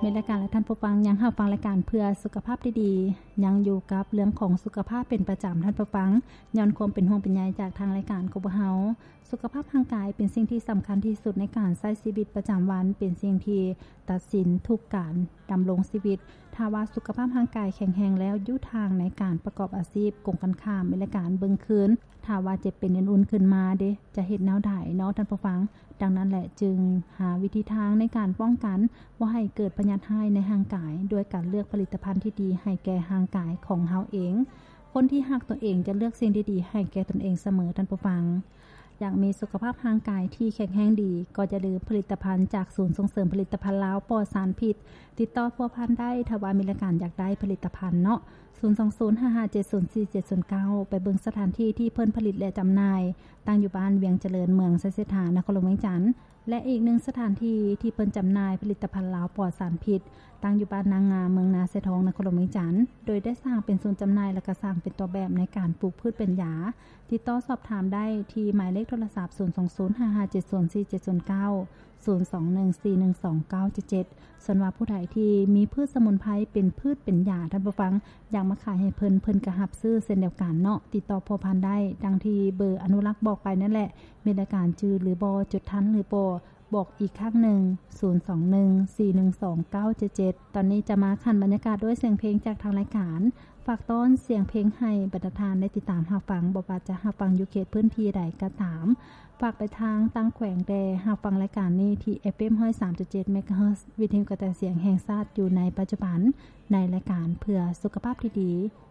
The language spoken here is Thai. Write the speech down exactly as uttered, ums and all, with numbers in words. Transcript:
เมรายการและท่านผู้ฟังยังรับฟังรายการเพื่อสุขภาพที่ดียังอยู่กับเรื่องของสุขภาพเป็นประจำท่านผู้ฟังย้อนความเป็นห่วงเป็นใยจากทางรายการของพวกเฮาสุขภาพทางกายเป็นสิ่งที่สำคัญที่สุดในการใช้ชีวิตประจำวันเป็นสิ่งที่ตัดสินทุกการดำรงชีวิตถ้าว่าสุขภาพทางกายแข็งแรงแล้วอยู่ทางในการประกอบอาชีพกงกันข้ามเมรายการเบิ่งคืนถ้าว่าเจ็บเป็นอุ่นๆขึ้นมาเด้จะเฮ็ดแนวใดเนาะท่านผู้ฟังดังนั้นแหละจึงหาวิธีทางในการป้องกันบ่ให้เกิดพยาธิให้ในร่างกายด้วยการเลือกผลิตภัณฑ์ที่ดีให้แก่ร่างกายของเฮาเองคนที่รักตัวเองจะเลือกสิ่งดีๆให้แก่ตนเองเสมอท่านผู้ฟังอยากมีสุขภาพร่างกายที่แข็งแรงดีก็จะลืมผลิตภัณฑ์จากศูนย์ส่งเสริมผลิตภัณฑ์ลาวปลอดสารพิษติดต่อพัวพันได้ถ้าว่ามีรายการอยากได้ผลิตภัณฑ์เนาะศูนย์ สอง ศูนย์ ห้า ห้า เจ็ด ศูนย์ สี่ เจ็ด ศูนย์ เก้าไปเบิ่งสถานที่ที่เพิ่นผลิตและจำหน่ายตั้งอยู่บ้านเวียงเจริญเมืองไสเสถานครหลวงเวียงจันทน์และอีกหนึ่งสถานที่ที่เพิ่นจำหน่ายผลิตภัณฑ์ลาวปลอดสารพิษตั้งอยู่บ้านนางงามเมืองนาเสทองนครหลวงเวียงจันทน์โดยได้สร้างเป็นศูนย์จำหน่ายและก็สร้างเป็นตัวแบบในการปลูกพืชเป็นยาติดต่อสอบถามได้ที่หมายเลขโทรศัพท์ศูนย์ สอง ศูนย์ ห้า ห้า เจ็ด ศูนย์ สี่ เจ็ด ศูนย์ เก้า ศูนย์ สอง หนึ่ง สี่ หนึ่ง สอง เก้า เจ็ด เจ็ดส่วนว่าผู้ใดที่มีพืชสมุนไพรเป็นพืชเป็นยาท่านผู้ฟังอยากมาขายให้เพิ่นเพิ่นก็รับซื้อเช่นเดียวกันเนาะติดต่อพัวพันได้ดังที่เบอร์อนุรักษ์บอกไปนั่นแหละมีรายการจือหรือบ่จุดทันหรือบ่บอกอีกครั้งหนึ่งศูนย์ สอง หนึ่ง สี่ หนึ่ง สอง เก้า เจ็ด เจ็ดตอนนี้จะมาคั่นบรรยากาศด้วยเสียงเพลงจากทางรายการฝากต้อนเสียงเพลงให้บรรดาทานได้ติดตามรับฟังบ่ว่าจะรับฟังอยู่เขตพื้นที่ใดก็ตามฝากไปทางตั้งแขวงแดรับฟังรายการนี้ที่ เอฟ เอ็ม หนึ่งร้อยสามจุดเจ็ด เมกะเฮิรตซ์ วิทยุกระจายเสียงแห่งชาติอยู่ในปัจจุบันในรายการเพื่อสุขภาพที่ดี